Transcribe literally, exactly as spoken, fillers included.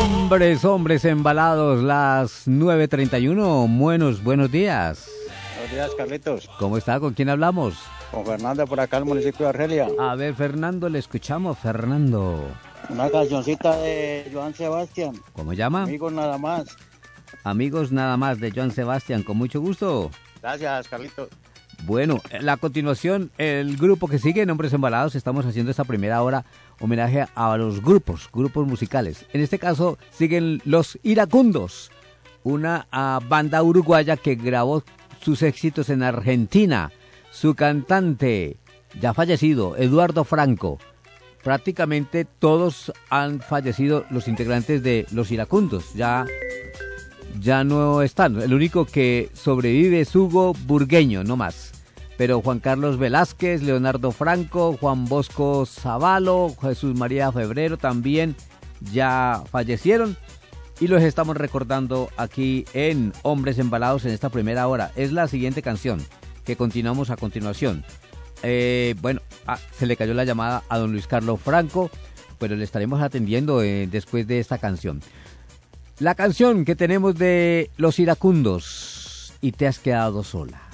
Hombres, hombres embalados, las nueve treinta y uno. Buenos, buenos días. Buenos días, Carlitos. ¿Cómo está? ¿Con quién hablamos? Con Fernando por acá, el municipio de Argelia. A ver, Fernando, le escuchamos, Fernando. Una cancioncita de Joan Sebastián. ¿Cómo llama? Amigos nada más. Amigos nada más de Joan Sebastián, con mucho gusto. Gracias, Carlitos. Bueno, a continuación, el grupo que sigue, Hombres Embalados, estamos haciendo esta primera hora homenaje a los grupos, grupos musicales. En este caso, siguen Los Iracundos, una uh, banda uruguaya que grabó sus éxitos en Argentina. Su cantante, ya fallecido, Eduardo Franco. Prácticamente todos han fallecido los integrantes de Los Iracundos, ya... ya no están. El único que sobrevive es Hugo Burgueño, no más. Pero Juan Carlos Velázquez, Leonardo Franco, Juan Bosco Zavalo, Jesús María Febrero también ya fallecieron. Y los estamos recordando aquí en Hombres Embalados en esta primera hora. Es la siguiente canción que continuamos a continuación. Eh, bueno, ah, se le cayó la llamada a don Luis Carlos Franco, pero le estaremos atendiendo eh, después de esta canción. La canción que tenemos de Los Iracundos, Y te has quedado sola.